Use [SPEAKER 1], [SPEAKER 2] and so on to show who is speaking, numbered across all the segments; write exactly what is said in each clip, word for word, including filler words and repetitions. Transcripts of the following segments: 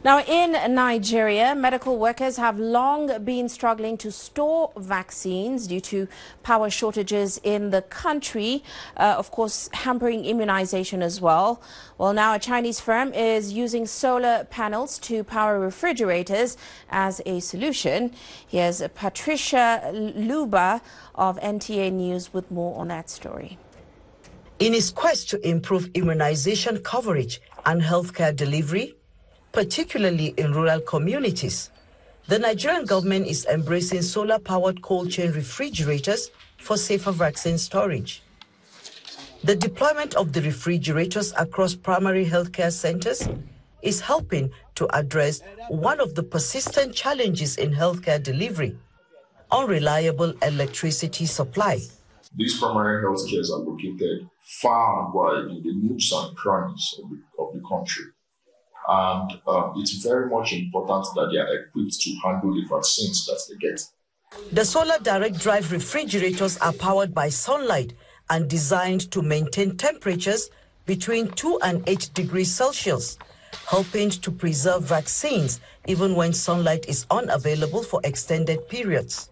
[SPEAKER 1] Now, in Nigeria, medical workers have long been struggling to store vaccines due to power shortages in the country, uh, of course, hampering immunization as well. Well, now a Chinese firm is using solar panels to power refrigerators as a solution. Here's Patricia Luba of N T A News with more on that story.
[SPEAKER 2] In its quest to improve immunization coverage and healthcare delivery, particularly in rural communities, the Nigerian government is embracing solar-powered cold chain refrigerators for safer vaccine storage. The deployment of the refrigerators across primary healthcare centers is helping to address one of the persistent challenges in healthcare delivery: unreliable electricity supply.
[SPEAKER 3] These primary health cares are located far and wide in the nooks and crannies of the, of the country. And um, it's very much important that they are equipped to handle the vaccines that they get.
[SPEAKER 2] The solar direct drive refrigerators are powered by sunlight and designed to maintain temperatures between two and eight degrees Celsius, helping to preserve vaccines even when sunlight is unavailable for extended periods.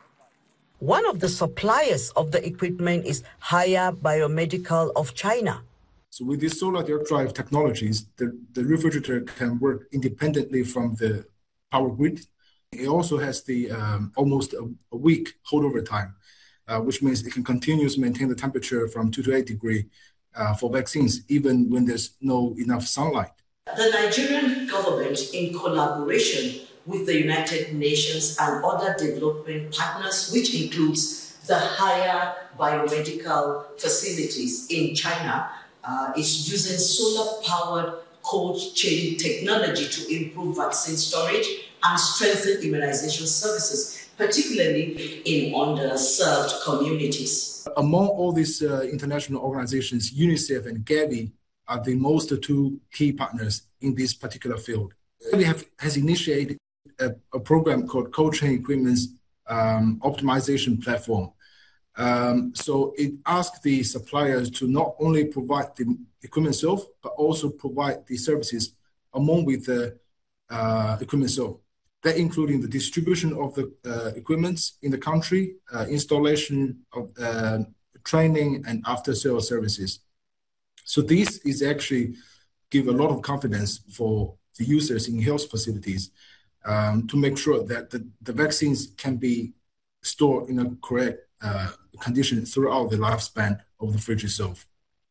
[SPEAKER 2] One of the suppliers of the equipment is Haya Biomedical of China.
[SPEAKER 4] So with these solar direct drive technologies, the, the refrigerator can work independently from the power grid. It also has the um, almost a, a week holdover time, uh, which means it can continuously maintain the temperature from two to eight degrees uh, for vaccines, even when there's no enough sunlight.
[SPEAKER 2] The Nigerian government, in collaboration with the United Nations and other development partners, which includes the Haya Biomedical facilities in China, Uh, is using solar-powered cold chain technology to improve vaccine storage and strengthen immunization services, particularly in underserved communities.
[SPEAKER 4] Among all these uh, international organizations, UNICEF and Gavi are the most two key partners in this particular field. Gavi have, has initiated a, a program called Cold Chain Equipment um, Optimization Platform. Um, so it asks the suppliers to not only provide the equipment itself, but also provide the services along with the uh, equipment itself. That including the distribution of the uh, equipment in the country, uh, installation of uh, training and after-sale services. So this is actually give a lot of confidence for the users in health facilities um, to make sure that the, the vaccines can be stored in a correct uh, condition throughout the lifespan of the fridge itself.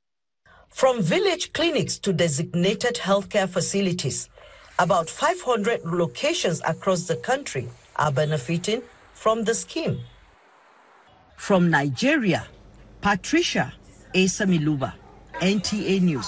[SPEAKER 2] From village clinics to designated healthcare facilities, about five hundred locations across the country are benefiting from the scheme. From Nigeria, Patricia Esamiluba, N T A News.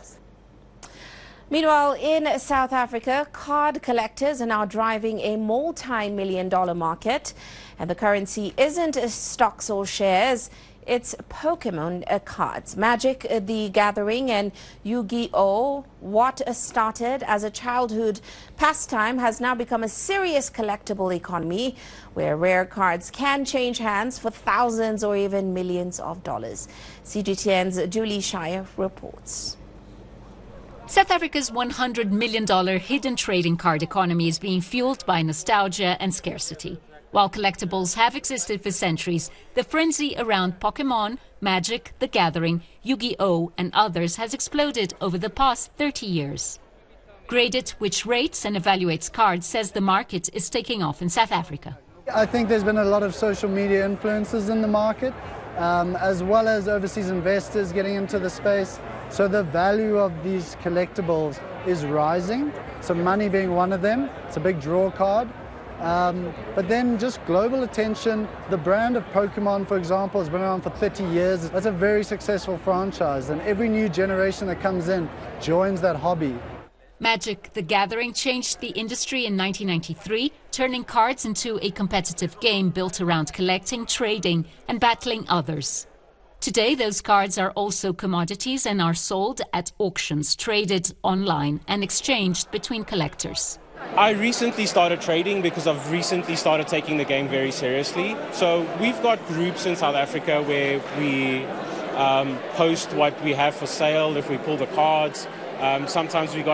[SPEAKER 1] Meanwhile, in South Africa, card collectors are now driving a multi-million dollar market. And the currency isn't stocks or shares, it's Pokemon cards. Magic the Gathering and Yu-Gi-Oh! What started as a childhood pastime has now become a serious collectible economy where rare cards can change hands for thousands or even millions of dollars. C G T N's Julie Shire reports.
[SPEAKER 5] South Africa's one hundred million dollar hidden trading card economy is being fueled by nostalgia and scarcity. While collectibles have existed for centuries, the frenzy around Pokemon, Magic, The Gathering, Yu-Gi-Oh! And others has exploded over the past thirty years. Gradit, which rates and evaluates cards, says the market is taking off in South Africa.
[SPEAKER 6] I think there's been a lot of social media influences in the market, um, as well as overseas investors getting into the space. So the value of these collectibles is rising, so money being one of them. It's a big draw card. Um, but then just global attention. The brand of Pokemon, for example, has been around for thirty years. That's a very successful franchise, and every new generation that comes in joins that hobby.
[SPEAKER 5] Magic: The Gathering changed the industry in nineteen ninety-three, turning cards into a competitive game built around collecting, trading, and battling others. Today, those cards are also commodities and are sold at auctions, traded online, and exchanged between collectors.
[SPEAKER 7] I recently started trading because I've recently started taking the game very seriously. So we've got groups in South Africa where we um, post what we have for sale if we pull the cards. Um, sometimes we got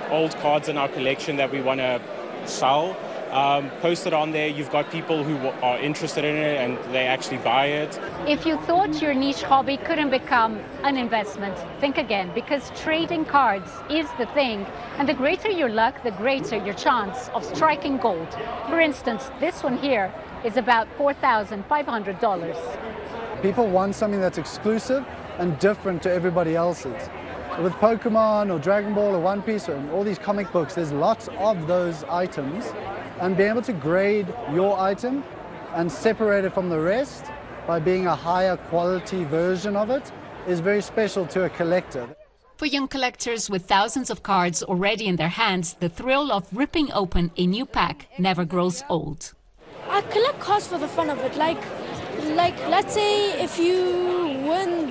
[SPEAKER 7] old cards in our collection that we want to sell. Um, post it on there. You've got people who are interested in it and they actually buy it.
[SPEAKER 5] If you thought your niche hobby couldn't become an investment, think again, because trading cards is the thing. And the greater your luck, the greater your chance of striking gold. For instance, this one here is about four thousand five hundred dollars.
[SPEAKER 6] People want something that's exclusive and different to everybody else's. With Pokemon or Dragon Ball or One Piece and all these comic books, there's lots of those items. And being able to grade your item and separate it from the rest by being a higher quality version of it is very special to a collector.
[SPEAKER 5] For young collectors with thousands of cards already in their hands, the thrill of ripping open a new pack never grows old.
[SPEAKER 8] I collect cards for the fun of it. Like, like let's say if you win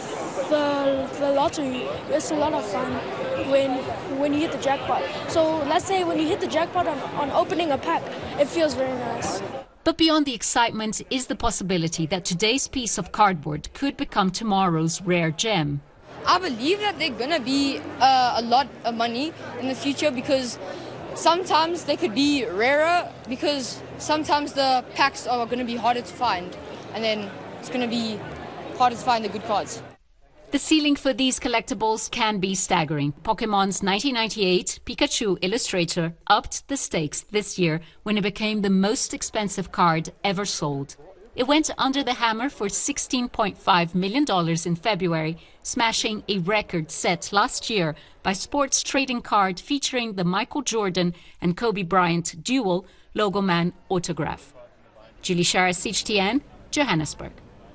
[SPEAKER 8] the, the lottery, it's a lot of fun when when you hit the jackpot. So let's say when you hit the jackpot on, on opening a pack, it feels very nice.
[SPEAKER 5] But beyond the excitement is the possibility that today's piece of cardboard could become tomorrow's rare gem.
[SPEAKER 9] I believe that they're going to be uh, a lot of money in the future, because sometimes they could be rarer, because sometimes the packs are going to be harder to find, and then it's going to be harder to find the good cards.
[SPEAKER 5] The ceiling for these collectibles can be staggering. Pokemon's nineteen ninety-eight Pikachu Illustrator upped the stakes this year when it became the most expensive card ever sold. It went under the hammer for sixteen point five million dollars in February, smashing a record set last year by sports trading card featuring the Michael Jordan and Kobe Bryant dual Logo Man autograph. Julie Shara, C H T N, Johannesburg.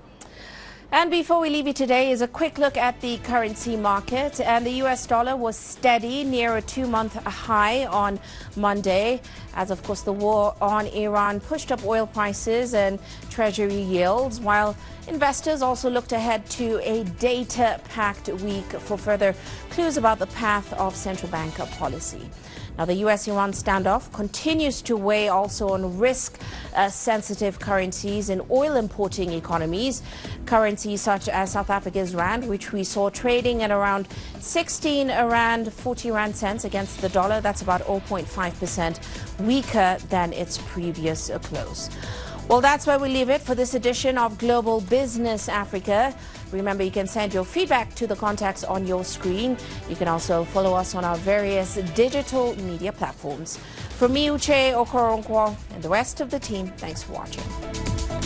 [SPEAKER 1] And before we leave you today is a quick look at the currency market. And the U S dollar was steady near a two-month high on Monday, as of course the war on Iran pushed up oil prices and treasury yields, while investors also looked ahead to a data-packed week for further clues about the path of central bank policy. Now, the U S Iran standoff continues to weigh also on risk-sensitive uh, currencies in oil-importing economies. Currencies such as South Africa's rand, which we saw trading at around sixteen rand forty rand cents against the dollar. That's about zero point five percent weaker than its previous close. Well, that's where we leave it for this edition of Global Business Africa. Remember, you can send your feedback to the contacts on your screen. You can also follow us on our various digital media platforms. From me, Uche Okoronkwo, and the rest of the team, thanks for watching.